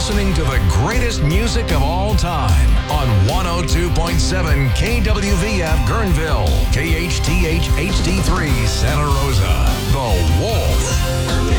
listening to the greatest music of all time on 102.7 KWVF Guerneville, KHTH HD3 Santa Rosa.